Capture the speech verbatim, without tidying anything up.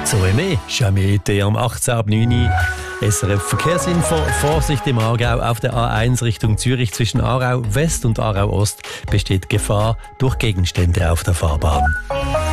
So mehr. Schamete am achtzehn ab neun Uhr. S R F Verkehrsinfo. Vorsicht im Aargau auf der A eins Richtung Zürich zwischen Aarau West und Aarau Ost besteht Gefahr durch Gegenstände auf der Fahrbahn.